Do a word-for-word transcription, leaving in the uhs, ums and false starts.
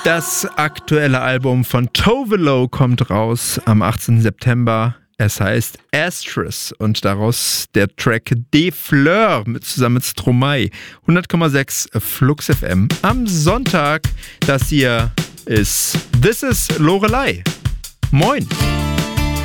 Das aktuelle Album von Tove Lo kommt raus am achtzehnten September. Es heißt Astres und daraus der Track Des Fleurs mit, zusammen mit Stromae. hundert Komma sechs Flux F M am Sonntag. Das hier ist This is Lorelei. Moin.